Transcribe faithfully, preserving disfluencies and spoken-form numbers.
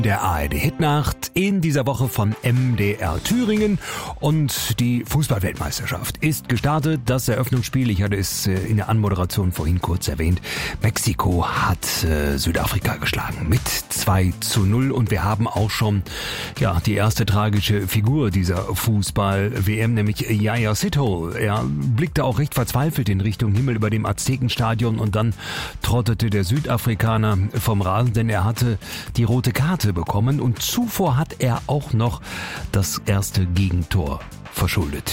Der A R D-Hitnacht in dieser Woche von M D R Thüringen und die Fußball-Weltmeisterschaft ist gestartet. Das Eröffnungsspiel, ich hatte es in der Anmoderation vorhin kurz erwähnt, Mexiko hat äh, Südafrika geschlagen mit zwei zu null und wir haben auch schon ja die erste tragische Figur dieser Fußball-W M, nämlich Yaya Sito. Er blickte auch recht verzweifelt in Richtung Himmel über dem Aztekenstadion und dann trottete der Südafrikaner vom Rasen, denn er hatte die rote Karte bekommen und zuvor hat er auch noch das erste Gegentor verschuldet.